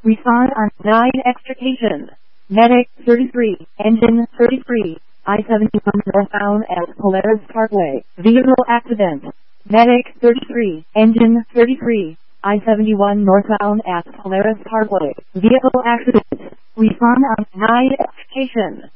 Respond on 9 extrication. Medic 33, engine 33, I-71 northbound at Polaris Parkway. Vehicle accident. Medic 33, engine 33, I-71 northbound at Polaris Parkway. Vehicle accident. Respond on 9 extrication.